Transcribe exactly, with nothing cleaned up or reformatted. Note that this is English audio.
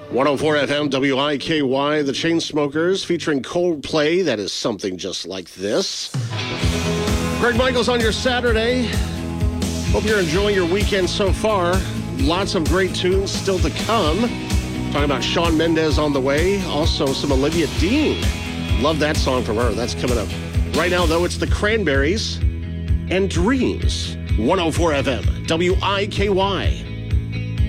one oh four F M, W I K Y, The Chainsmokers, featuring Coldplay. That is something just like this. Greg Michaels on your Saturday. Hope you're enjoying your weekend so far. Lots of great tunes still to come. Talking about Shawn Mendes on the way. Also, some Olivia Dean. Love that song from her. That's coming up. Right now, though, it's the Cranberries and Dreams. one oh four F M, W I K Y.